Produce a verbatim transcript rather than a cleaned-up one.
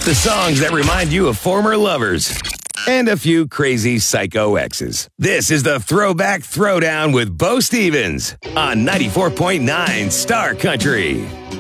the songs that remind you of former lovers. And a few crazy psycho exes. This is the Throwback Throwdown with Bo Stevens on ninety-four point nine Star Country.